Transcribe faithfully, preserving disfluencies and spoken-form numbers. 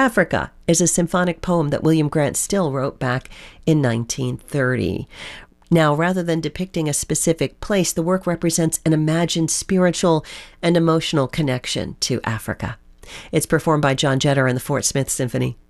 Africa is a symphonic poem that William Grant Still wrote back in nineteen thirty. Now, rather than depicting a specific place, the work represents an imagined spiritual and emotional connection to Africa. It's performed by John Jetter and the Fort Smith Symphony.